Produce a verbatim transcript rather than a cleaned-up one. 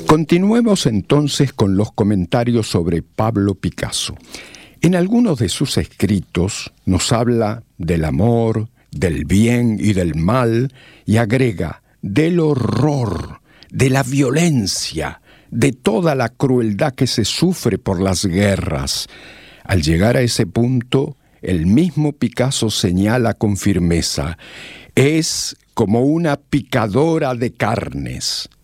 Continuemos entonces con los comentarios sobre Pablo Picasso. En algunos de sus escritos nos habla del amor, del bien y del mal, y agrega del horror, de la violencia, de toda la crueldad que se sufre por las guerras. Al llegar a ese punto, el mismo Picasso señala con firmeza: es como una picadora de carnes.